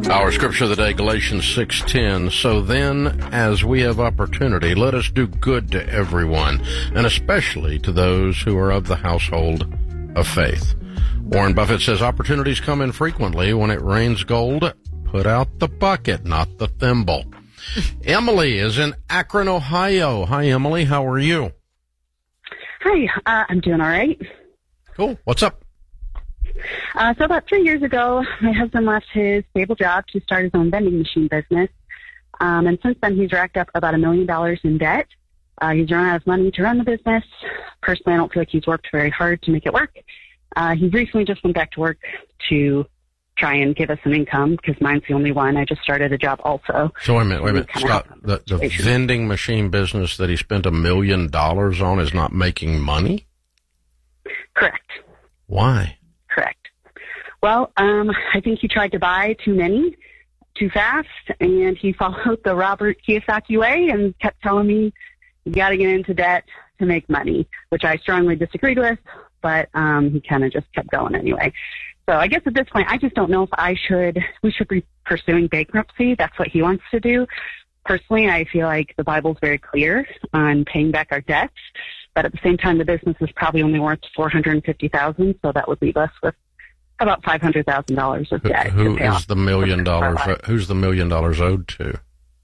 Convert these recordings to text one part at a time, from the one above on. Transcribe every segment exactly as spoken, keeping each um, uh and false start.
Our scripture of the day, Galatians six ten. So then, as we have opportunity, let us do good to everyone, and especially to those who are of the household of faith. Warren Buffett says opportunities come infrequently. When it rains gold, put out the bucket, not the thimble. Emily is in Akron, Ohio. Hi, Emily. How are you? Hi. Uh, I'm doing all right. Cool. What's up? Uh, so about three years ago, my husband left his stable job to start his own vending machine business. Um, and since then, he's racked up about a million dollars in debt. Uh, he's run out of money to run the business. Personally, I don't feel like he's worked very hard to make it work. Uh, he recently just went back to work to try and give us an income because mine's the only one. I just started a job also. So wait a minute, wait a minute. Stop. The, the vending machine business that he spent a million dollars on is not making money? Correct. Why? Correct. Well, um, I think he tried to buy too many too fast, and he followed the Robert Kiyosaki way and kept telling me you got to get into debt to make money, which I strongly disagreed with, but um, he kind of just kept going anyway. So I guess at this point, I just don't know if I should, we should be pursuing bankruptcy. That's what he wants to do. Personally, I feel like the Bible's very clear on paying back our debts. But at the same time, the business is probably only worth four hundred fifty thousand dollars, so that would leave us with about five hundred thousand dollars of debt. Who, who is the million dollars? Who's the million dollars owed to?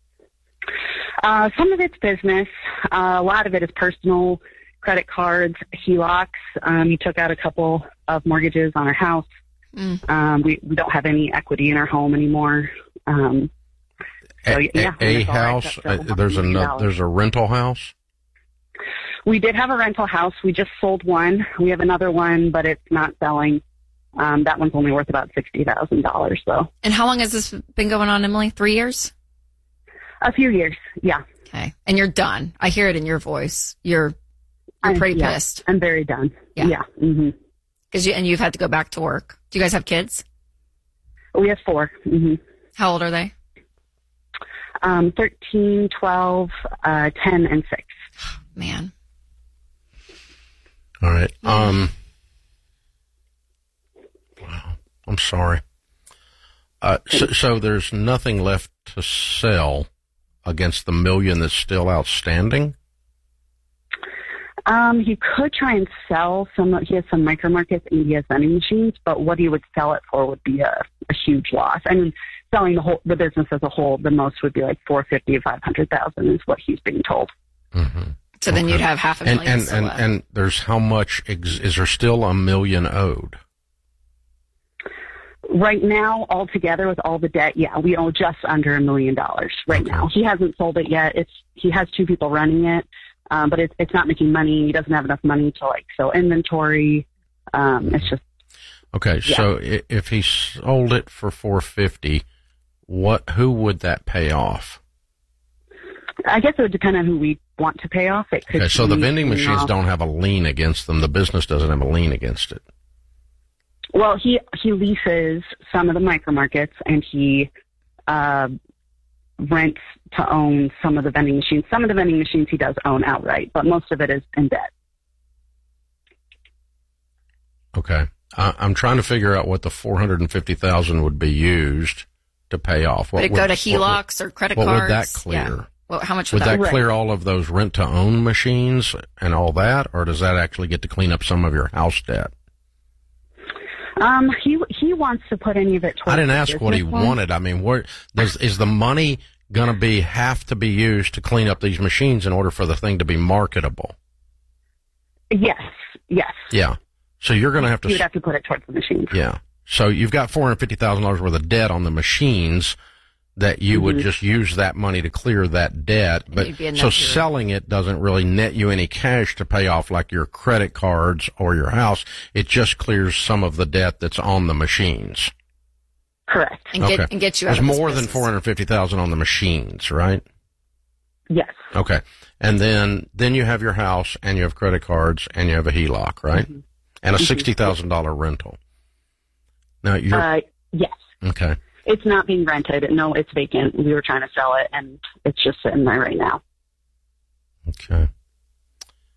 Uh, some of it's business. Uh, a lot of it is personal, credit cards, H E L O Cs. Um, he took out a couple of mortgages on our house. Mm. Um, we, we don't have any equity in our home anymore. Um, so, a, yeah, a, a house? A, there's a there's a rental house. We did have a rental house. We just sold one. We have another one, but it's not selling. Um, that one's only worth about sixty thousand dollars, though. And how long has this been going on, Emily? Three years? A few years, yeah. Okay. And you're done. I hear it in your voice. You're you're pretty I'm, yeah, pissed. I'm very done. Yeah. yeah. Mm-hmm. Cause you, and you've had to go back to work. Do you guys have kids? We have four. Mm-hmm. How old are they? Um, thirteen, twelve, uh, ten, and six. Man. All right. Um, wow. I'm sorry. Uh, so, so there's nothing left to sell against the million that's still outstanding? Um, he could try and sell some. He has some micro markets and he has vending machines, but what he would sell it for would be a, a huge loss. I mean, selling the whole the business as a whole, the most would be like four fifty or five hundred thousand is what he's being told. Mm-hmm. So then okay. You'd have half a million. And and, and, and there's how much? Ex- is there still a million owed? Right now, altogether with all the debt, yeah, we owe just under a million dollars right okay. now. He hasn't sold it yet. It's he has two people running it, um, but it's it's not making money. He doesn't have enough money to like fill inventory. Um, it's just okay. Yeah. So if he sold it for four fifty, what? Who would that pay off? I guess it would depend on who we want to pay off. It could okay, so the vending machines off. don't have a lien against them. The business doesn't have a lien against it. Well, he he leases some of the micro markets, and he uh, rents to own some of the vending machines. Some of the vending machines he does own outright, but most of it is in debt. Okay, I, I'm trying to figure out what the four hundred and fifty thousand would be used to pay off. What would it would, go to H E L O Cs what, or credit what cards? What would that clear? Yeah. Well, how much would, would that, that clear right. all of those rent-to-own machines and all that, or does that actually get to clean up some of your house debt? Um, he he wants to put any of it towards I didn't ask what he one. wanted. I mean, where does is the money going to be have to be used to clean up these machines in order for the thing to be marketable? Yes, yes. Yeah. So you're going to have to. You would have to put it towards the machines. Yeah. So you've got four hundred fifty thousand dollars worth of debt on the machines that you mm-hmm. would just use that money to clear that debt. But so selling it doesn't really net you any cash to pay off like your credit cards or your house. It just clears some of the debt that's on the machines. Correct. And get, okay. and get you out There's of this more business. than four hundred fifty thousand dollars on the machines, right? Yes. Okay. And then, then you have your house and you have credit cards and you have a H E L O C, right? Mm-hmm. And a sixty thousand dollars rental. Now you're. Uh, yes. Okay. It's not being rented. No, it's vacant. We were trying to sell it, and it's just sitting there right now. Okay.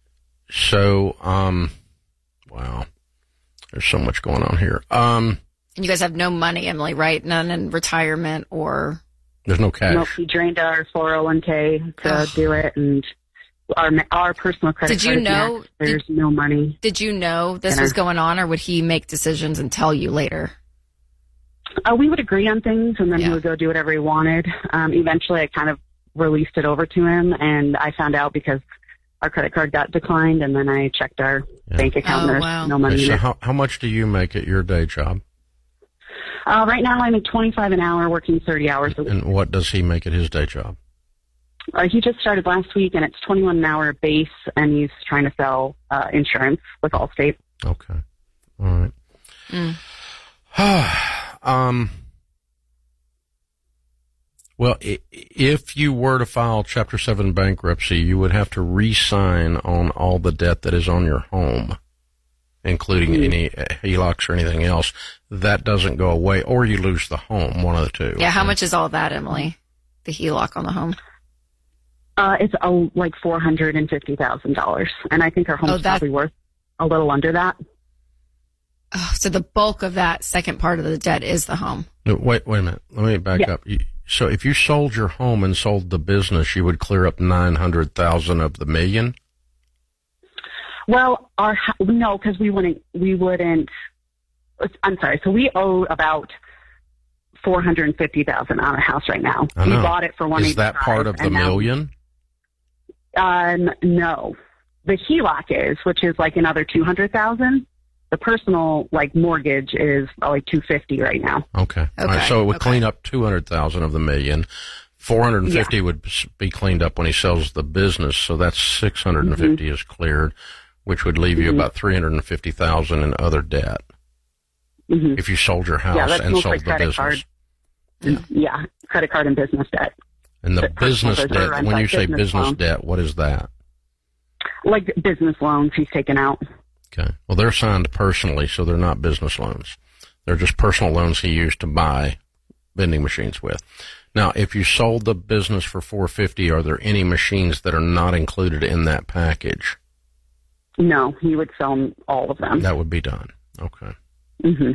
So, um, wow, there's so much going on here. Um, And you guys have no money, Emily, right? None in retirement or... There's no cash. Nope, he drained our four oh one k to oh. do it, and our our personal credit did you card know, max, there's did, no money. Did you know this was going on, or would he make decisions and tell you later? Uh, we would agree on things, and then yeah. he would go do whatever he wanted. Um, eventually, I kind of released it over to him, and I found out because our credit card got declined, and then I checked our yeah. bank account. Oh, there's wow. no money okay, in so it. how, how much do you make at your day job? Uh, right now, I make twenty-five an hour, working thirty hours a week. And what does he make at his day job? Uh, he just started last week, and it's twenty-one an hour base, and he's trying to sell uh, insurance with Allstate. Okay. All right. Mm. um. Well, if you were to file Chapter seven bankruptcy, you would have to re-sign on all the debt that is on your home, including mm. any H E L O Cs or anything else. That doesn't go away, or you lose the home, one of the two. Yeah, how much is all that, Emily? The H E L O C on the home? Uh, it's oh, like four hundred fifty thousand dollars, and I think our home's oh, that... probably worth a little under that. Oh, so the bulk of that second part of the debt is the home. No, wait, wait a minute. Let me back yeah. up. You, so if you sold your home and sold the business, you would clear up nine hundred thousand dollars of the million? Well, our no, because we wouldn't. We wouldn't. I'm sorry. So we owe about four hundred fifty thousand dollars on our house right now. I know. We bought it for one. Is that part of the million? Um, no, the H E L O C is, which is like another two hundred thousand dollars. The personal, like, mortgage is like two fifty right now. Okay. okay. All right, so it would okay. clean up two hundred thousand of the million. four hundred fifty yeah. would be cleaned up when he sells the business, so that's six hundred fifty mm-hmm. is cleared, which would leave you mm-hmm. about three hundred fifty thousand in other debt. Mm-hmm. If you sold your house yeah, and sold the business. Card. Yeah. yeah, credit card and business debt. And the, the business debt, when like you say business, business debt, what is that? Like business loans he's taken out. Okay. Well, they're signed personally, so they're not business loans. They're just personal loans he used to buy vending machines with. Now, if you sold the business for four hundred fifty thousand dollars, are there any machines that are not included in that package? No, he would sell all of them. That would be done. Okay. Mm-hmm.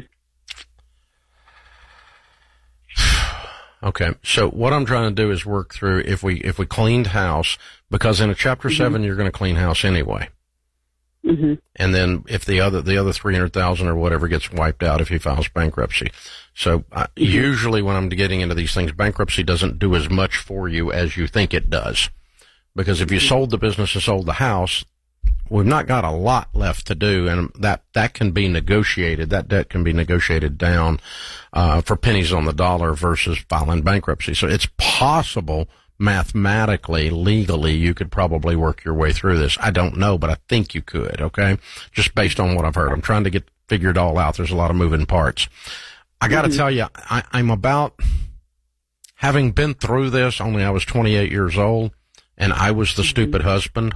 Okay. So what I'm trying to do is work through if we if we cleaned house, because in a Chapter mm-hmm. seven you're going to clean house anyway. Mm-hmm. And then if the other the other three hundred thousand or whatever gets wiped out if he files bankruptcy. So uh, mm-hmm. usually when I'm getting into these things, bankruptcy doesn't do as much for you as you think it does. Because if you mm-hmm. sold the business and sold the house, we've not got a lot left to do, and that, that can be negotiated. That debt can be negotiated down uh, for pennies on the dollar versus filing bankruptcy. So it's possible, mathematically, legally, you could probably work your way through this. I don't know, but I think you could, okay? Just based on what I've heard. I'm trying to get figured all out. There's a lot of moving parts. I got to mm-hmm. tell you, I, I'm about, having been through this, only I was twenty-eight years old, and I was the mm-hmm. stupid husband.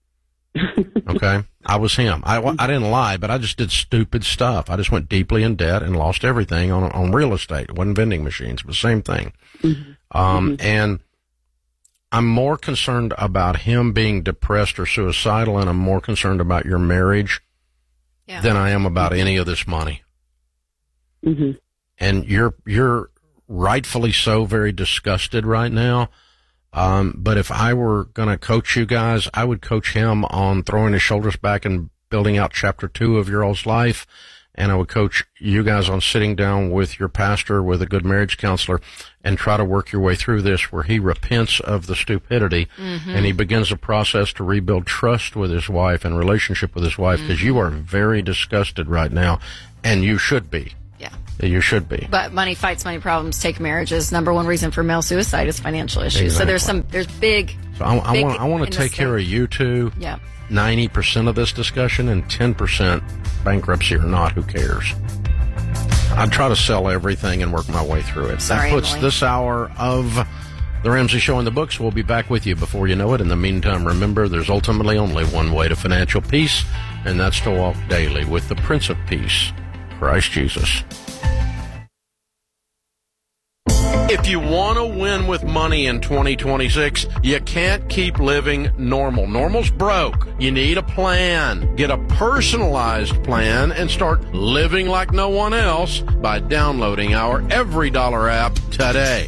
Okay, I was him. I, I didn't lie, but I just did stupid stuff. I just went deeply in debt and lost everything on on real estate. It wasn't vending machines, it was the same thing. Mm-hmm. Um, mm-hmm. And I'm more concerned about him being depressed or suicidal, and I'm more concerned about your marriage yeah. than I am about any of this money. Mm-hmm. And you're you're rightfully so very disgusted right now. Um, but if I were going to coach you guys, I would coach him on throwing his shoulders back and building out chapter two of your old life. And I would coach you guys on sitting down with your pastor, with a good marriage counselor, and try to work your way through this where he repents of the stupidity mm-hmm. and he begins a process to rebuild trust with his wife and relationship with his wife, because mm-hmm. you are very disgusted right now, and you should be. Yeah. You should be. But money fights money problems take marriages. Number one reason for male suicide is financial issues. Exactly. So there's some, there's big. So I, I want, I want to take care of you two. Yeah. ninety percent of this discussion, and ten percent bankruptcy or not, who cares? I'd try to sell everything and work my way through it. Sorry, that puts Emily. This hour of The Ramsey Show in the books. We'll be back with you before you know it. In the meantime, remember, there's ultimately only one way to financial peace, and that's to walk daily with the Prince of Peace, Christ Jesus. If you want to win with money in twenty twenty-six, you can't keep living normal. Normal's broke. You need a plan. Get a personalized plan and start living like no one else by downloading our Every Dollar app today.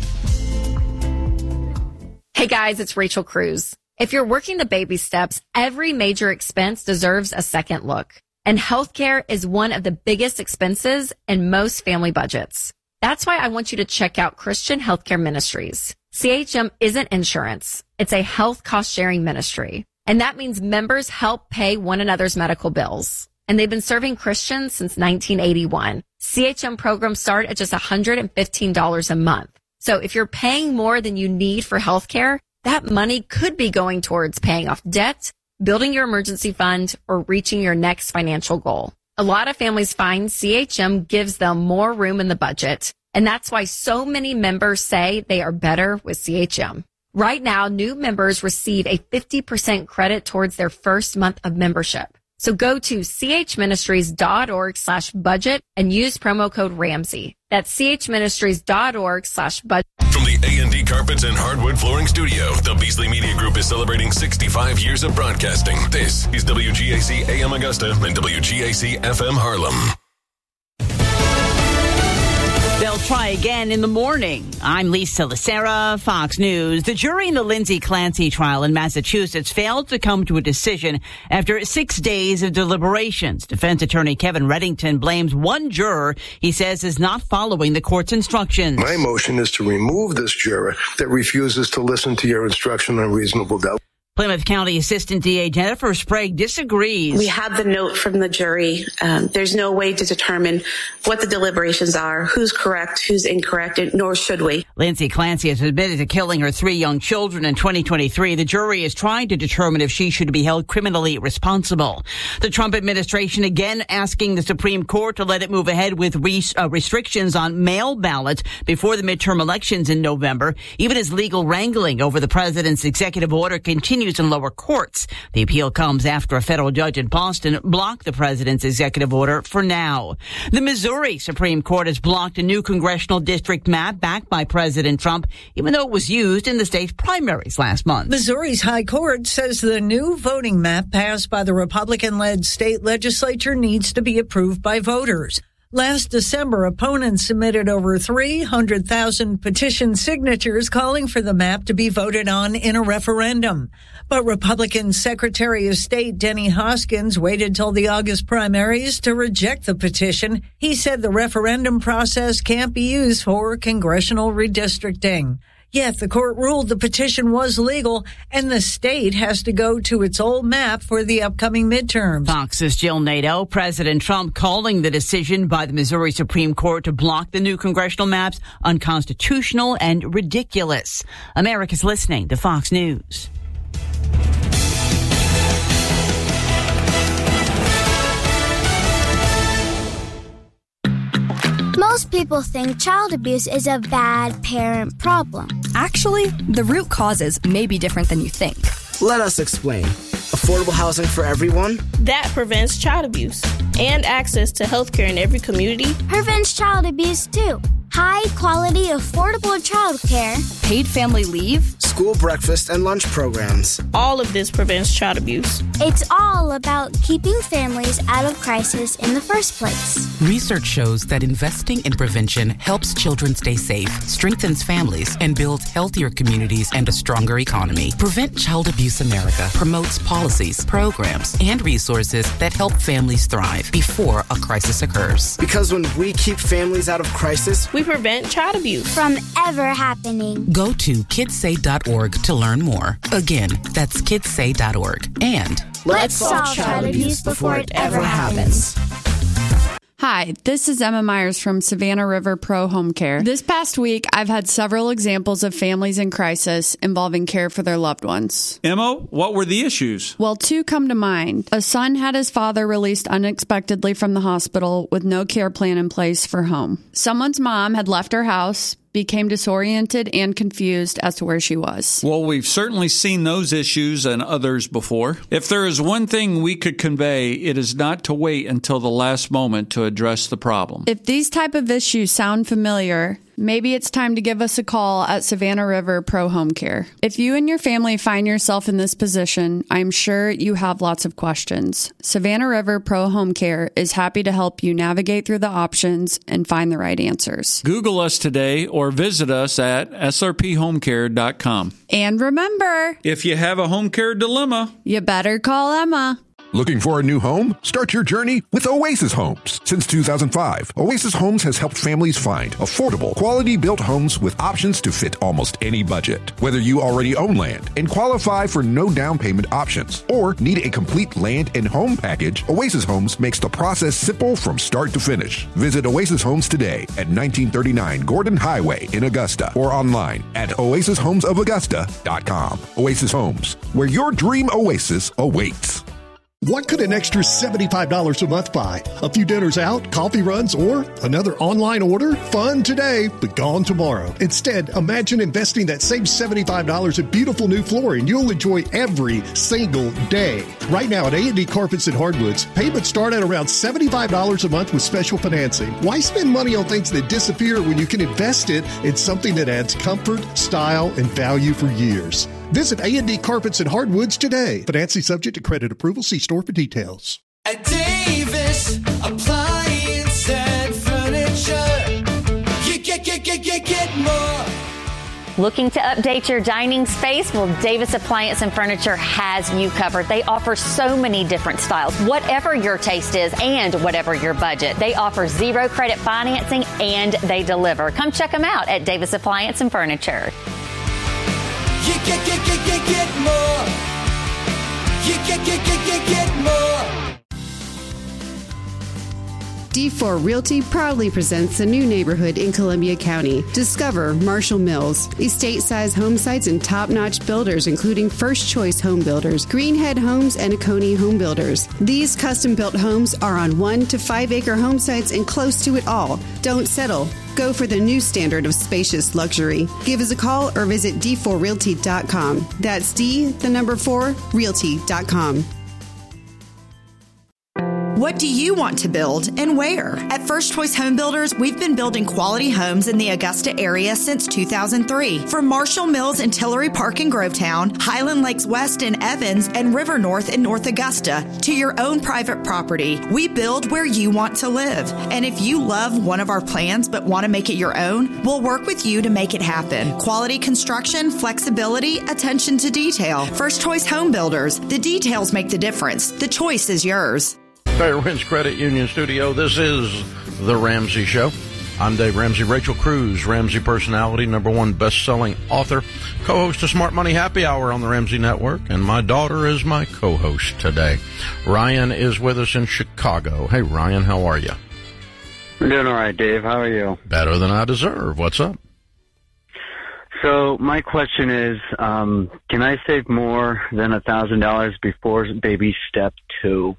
Hey guys, it's Rachel Cruz. If you're working the baby steps, every major expense deserves a second look. And healthcare is one of the biggest expenses in most family budgets. That's why I want you to check out Christian Healthcare Ministries. C H M isn't insurance. It's a health cost-sharing ministry. And that means members help pay one another's medical bills. And they've been serving Christians since nineteen eighty-one. C H M programs start at just one hundred fifteen dollars a month. So if you're paying more than you need for healthcare, that money could be going towards paying off debt, building your emergency fund, or reaching your next financial goal. A lot of families find C H M gives them more room in the budget, and that's why so many members say they are better with C H M. Right now, new members receive a fifty percent credit towards their first month of membership. So go to chministries.org slash budget and use promo code Ramsey. That's chministries.org slash budget. From the A and D Carpets and Hardwood Flooring Studio, the Beasley Media Group is celebrating sixty-five years of broadcasting. This is W G A C A M Augusta and W G A C F M Harlem. They'll try again in the morning. I'm Lisa Lacera, Fox News. The jury in the Lindsay Clancy trial in Massachusetts failed to come to a decision after six days of deliberations. Defense attorney Kevin Reddington blames one juror he says is not following the court's instructions. My motion is to remove this juror that refuses to listen to your instruction on reasonable doubt. Plymouth County Assistant D A Jennifer Sprague disagrees. We had the note from the jury. Um, there's no way to determine what the deliberations are, who's correct, who's incorrect, nor should we. Lindsay Clancy has admitted to killing her three young children in twenty twenty-three. The jury is trying to determine if she should be held criminally responsible. The Trump administration again asking the Supreme Court to let it move ahead with res- uh, restrictions on mail ballots before the midterm elections in November, even as legal wrangling over the president's executive order continues in lower courts. The appeal comes after a federal judge in Boston blocked the president's executive order for now. The Missouri Supreme Court has blocked a new congressional district map backed by President Trump, even though it was used in the state's primaries last month. Missouri's High Court says the new voting map passed by the Republican-led state legislature needs to be approved by voters. Last December, opponents submitted over three hundred thousand petition signatures calling for the map to be voted on in a referendum. But Republican Secretary of State Denny Hoskins waited till the August primaries to reject the petition. He said the referendum process can't be used for congressional redistricting. Yet the court ruled the petition was legal and the state has to go to its old map for the upcoming midterms. Fox's Jill Nato. President Trump calling the decision by the Missouri Supreme Court to block the new congressional maps unconstitutional and ridiculous. America's listening to Fox News. Most people think child abuse is a bad parent problem. Actually, the root causes may be different than you think. Let us explain. Affordable housing for everyone? That prevents child abuse. And access to health care in every community. Prevents child abuse, too. High-quality, affordable child care. Paid family leave. School breakfast and lunch programs. All of this prevents child abuse. It's all about keeping families out of crisis in the first place. Research shows that investing in prevention helps children stay safe, strengthens families, and builds healthier communities and a stronger economy. Prevent Child Abuse America promotes policies, programs, and resources that help families thrive before a crisis occurs. Because when we keep families out of crisis, we prevent child abuse from ever happening. Go to kids say dot org to learn more. Again, that's kids say dot org. And let's solve child abuse before it ever happens. Hi, this is Emma Myers from Savannah River Pro Home Care. This past week, I've had several examples of families in crisis involving care for their loved ones. Emma, what were the issues? Well, two come to mind. A son had his father released unexpectedly from the hospital with no care plan in place for home. Someone's mom had left her house, became disoriented and confused as to where she was. Well, we've certainly seen those issues and others before. If there is one thing we could convey, it is not to wait until the last moment to address the problem. If these type of issues sound familiar, Maybe it's time to give us a call at Savannah River Pro Home Care. If you and your family find yourself in this position, I'm sure you have lots of questions. Savannah River Pro Home Care is happy to help you navigate through the options and find the right answers. Google us today or visit us at S R P home care dot com. And remember, if you have a home care dilemma, you better call Emma. Looking for a new home? Start your journey with Oasis Homes. Since two thousand five, Oasis Homes has helped families find affordable, quality-built homes with options to fit almost any budget. Whether you already own land and qualify for no down payment options or need a complete land and home package, Oasis Homes makes the process simple from start to finish. Visit Oasis Homes today at nineteen thirty-nine Gordon Highway in Augusta or online at oasis homes of augusta dot com. Oasis Homes, where your dream oasis awaits. What could an extra seventy-five dollars a month buy? A few dinners out, coffee runs, or another online order? Fun today, but gone tomorrow. Instead, imagine investing that same seventy-five dollars in beautiful new flooring you'll enjoy every single day. Right now at A and D Carpets and Hardwoods, payments start at around seventy-five dollars a month with special financing. Why spend money on things that disappear when you can invest it in something that adds comfort, style, and value for years? Visit A and D Carpets and Hardwoods today. Financing subject to credit approval. See store for details. At Davis Appliance and Furniture, you get, get, get, get, get more. Looking to update your dining space? Well, Davis Appliance and Furniture has you covered. They offer so many different styles, whatever your taste is and whatever your budget. They offer zero credit financing and they deliver. Come check them out at Davis Appliance and Furniture. You get, get, get, get, get more. You get, get, get, get, get more. D four Realty proudly presents a new neighborhood in Columbia County. Discover Marshall Mills, estate-size home sites and top-notch builders, including First Choice Home Builders, Greenhead Homes, and Oconee Home Builders. These custom-built homes are on one to five acre home sites and close to it all. Don't settle. Go for the new standard of spacious luxury. Give us a call or visit d four realty dot com. That's D, the number four, realty dot com. What do you want to build and where? At First Choice Home Builders, we've been building quality homes in the Augusta area since two thousand three. From Marshall Mills in Tillery Park in Grovetown, Highland Lakes West in Evans, and River North in North Augusta, to your own private property, we build where you want to live. And if you love one of our plans but want to make it your own, we'll work with you to make it happen. Quality construction, flexibility, attention to detail. First Choice Home Builders. The details make the difference. The choice is yours. Fairwinds Credit Union Studio. This is The Ramsey Show. I'm Dave Ramsey. Rachel Cruz, Ramsey personality, number one best-selling author, co-host of Smart Money Happy Hour on the Ramsey Network, and my daughter is my co-host today. Ryan is with us in Chicago. Hey, Ryan, how are you? I'm doing all right, Dave. How are you? Better than I deserve. What's up? So my question is, um, can I save more than one thousand dollars before baby step two?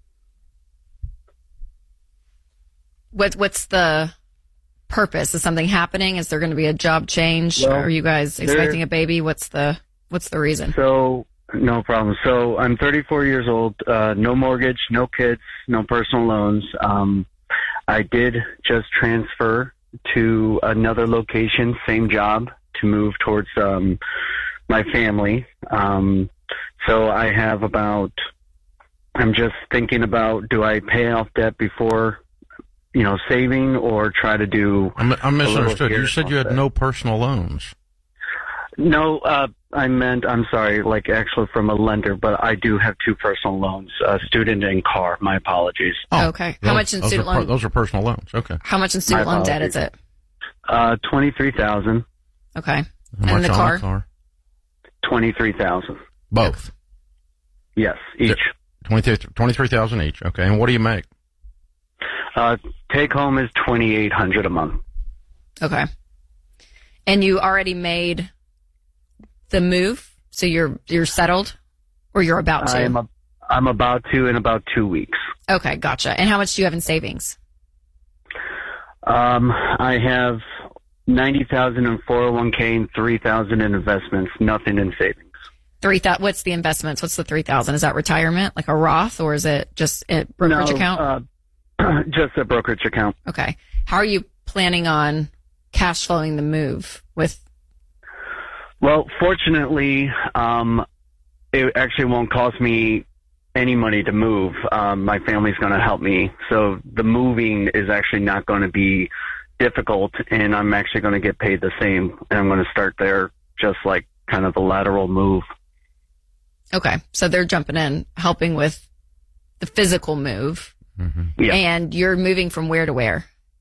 What, what's the purpose? Is something happening? Is there going to be a job change? Well, are you guys expecting a baby? What's the what's the reason? So, no problem. So I'm thirty-four years old, uh, no mortgage, no kids, no personal loans. Um, I did just transfer to another location, same job, to move towards um, my family. Um, so I have about, I'm just thinking about, do I pay off debt before, you know, saving, or try to do... I'm, I'm misunderstood. You said you had no personal loans. No, uh, I meant, I'm sorry, like actually from a lender, but I do have two personal loans, uh, student and car. My apologies. Oh, okay. How those, much in those student are, loan? Those are personal loans. Okay. How much in student loan debt is it? Uh, twenty-three thousand dollars. Okay. How and the car? car? twenty-three thousand dollars. Both? Yes, each. twenty-three thousand dollars each. Okay. And what do you make? Uh, take home is twenty-eight hundred dollars a month. Okay. And you already made the move, so you're you're settled, or you're about to? I'm, a, I'm about to in about two weeks. Okay, gotcha. And how much do you have in savings? Um, I have ninety thousand dollars in four oh one k and three thousand dollars in investments, nothing in savings. Three thousand. What's the investments? What's the three thousand? Is that retirement, like a Roth, or is it just a brokerage no, account? Uh, just a brokerage account. Okay. How are you planning on cash flowing the move with? Well, fortunately, um, it actually won't cost me any money to move. Um, my family's going to help me. So the moving is actually not going to be difficult, and I'm actually going to get paid the same. And I'm going to start there, just like kind of a lateral move. Okay. So they're jumping in, helping with the physical move. Mm-hmm. Yeah. And you're moving from where to where?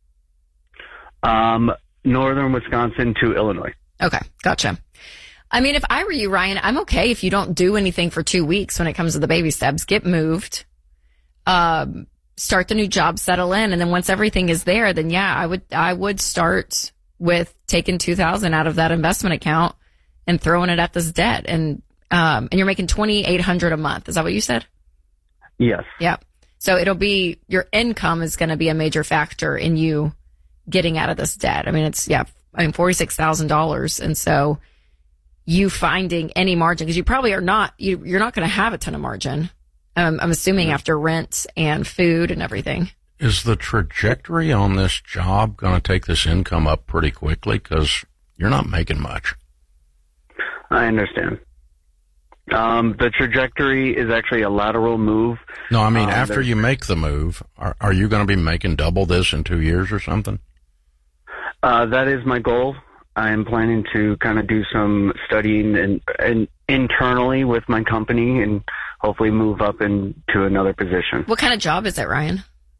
Um, northern Wisconsin to Illinois. Okay. Gotcha. I mean, if I were you, Ryan, I'm okay if you don't do anything for two weeks when it comes to the baby steps. Get moved, um, start the new job, settle in, and then once everything is there, then yeah, I would I would start with taking two thousand out of that investment account and throwing it at this debt. And um, and you're making twenty-eight hundred a month. Is that what you said? Yes. Yeah. So it'll be your income is going to be a major factor in you getting out of this debt. I mean, it's yeah, I mean forty-six thousand dollars, and so. You finding any margin, because you probably are not, you, you're not going to have a ton of margin. Um, I'm assuming after rent and food and everything. Is the trajectory on this job going to take this income up pretty quickly? Because you're not making much. I understand. Um, the trajectory is actually a lateral move. No, I mean, um, after you make the move, are, are you going to be making double this in two years or something? Uh, that is my goal. I'm planning to kind of do some studying and, and internally with my company and hopefully move up into another position. What kind of job is it, Ryan?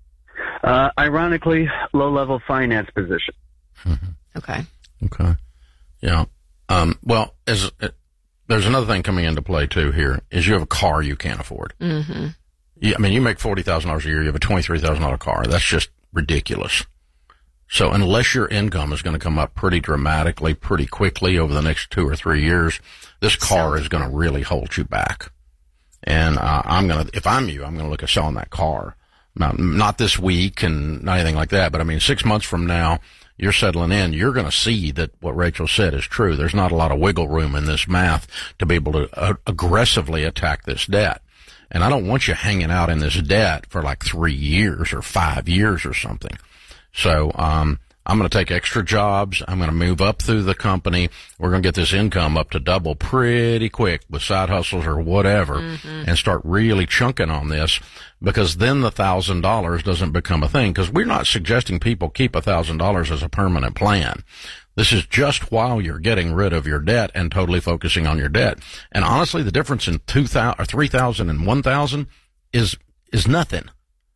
Uh, ironically, low-level finance position. Mm-hmm. Okay. Okay. Yeah. Um, well, as uh, there's another thing coming into play, too, here, is you have a car you can't afford. Mm-hmm. You, I mean, you make forty thousand dollars a year, you have a twenty-three thousand dollars car. That's just ridiculous. So unless your income is going to come up pretty dramatically, pretty quickly over the next two or three years, this car is going to really hold you back. And uh, I'm going to, if I'm you, I'm going to look at selling that car. Not, not this week and not anything like that, but I mean, six months from now, you're settling in, you're going to see that what Rachel said is true. There's not a lot of wiggle room in this math to be able to uh, aggressively attack this debt. And I don't want you hanging out in this debt for like three years or five years or something. So, um, I'm going to take extra jobs. I'm going to move up through the company. We're going to get this income up to double pretty quick with side hustles or whatever, mm-hmm. and start really chunking on this, because then the thousand dollars doesn't become a thing, because we're not suggesting people keep a thousand dollars as a permanent plan. This is just while you're getting rid of your debt and totally focusing on your debt. And honestly, the difference in two thousand or three thousand and one thousand is, is nothing.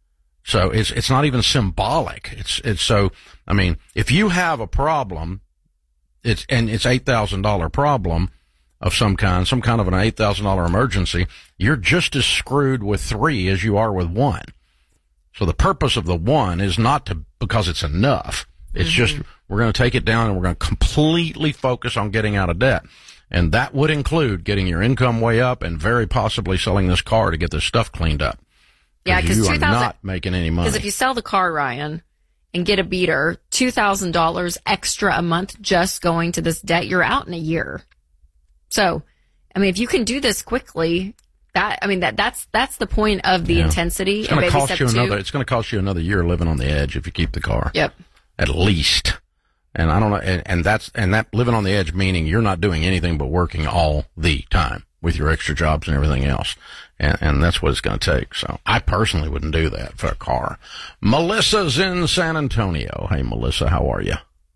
So it's, it's not even symbolic. It's, it's so, I mean, if you have a problem, it's, and it's eight thousand dollars problem of some kind, some kind of an eight thousand dollars emergency, you're just as screwed with three as you are with one. So the purpose of the one is not to, because it's enough. It's mm-hmm. just, we're going to take it down and we're going to completely focus on getting out of debt. And that would include getting your income way up and very possibly selling this car to get this stuff cleaned up. Yeah, because you are not making any money. Because if you sell the car, Ryan, and get a beater, two thousand dollars extra a month just going to this debt, you're out in a year. So, I mean, if you can do this quickly, that I mean that that's that's the point of the yeah. intensity. It's going to cost you another. It's going to cost you another year living on the edge if you keep the car. Yep. At least. And I don't know. And, and that's and that living on the edge meaning you're not doing anything but working all the time with your extra jobs and everything else. And, and that's what it's going to take. So I personally wouldn't do that for a car. Melissa's in San Antonio. Hey, Melissa, how are you?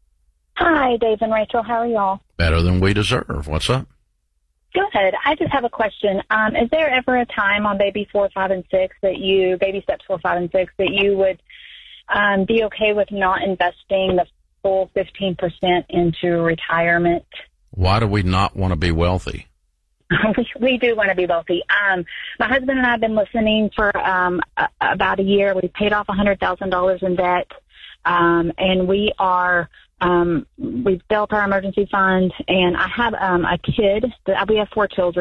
Hi, Dave and Rachel. How are y'all? Better than we deserve. What's up? Good. I just have a question. Um, is there ever a time on baby four, five, and six that you, baby steps four, five, and six, that you would um, be okay with not investing the full fifteen percent into retirement? Why do we not want to be wealthy? we, we do want to be wealthy. Um, my husband and I have been listening for um, a, about a year. We've paid off one hundred thousand dollars in debt, um, and we are um, we've built our emergency fund. And I have um, a kid. We have four children.